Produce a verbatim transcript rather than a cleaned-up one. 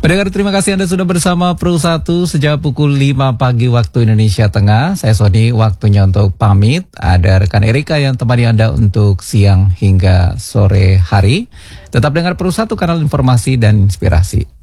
Pendengar, terima kasih Anda sudah bersama Pro satu sejak pukul lima pagi waktu Indonesia Tengah. Saya Sony, waktunya untuk pamit. Ada rekan Erika yang temani Anda untuk siang hingga sore hari. Tetap dengar Pro satu, kanal informasi dan inspirasi.